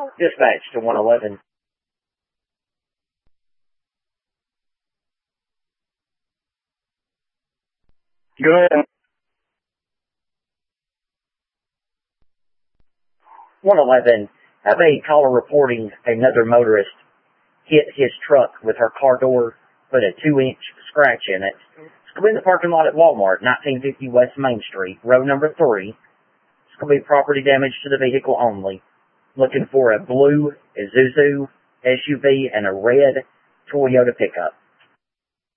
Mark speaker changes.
Speaker 1: Dispatch to 111.
Speaker 2: Go ahead.
Speaker 1: 111. Have a caller reporting another motorist hit his truck with her car door, put a 2-inch scratch in it. It's going to be in the parking lot at Walmart, 1950 West Main Street, row number 3. It's going to be property damage to the vehicle only. Looking for a blue Isuzu SUV and a red Toyota pickup.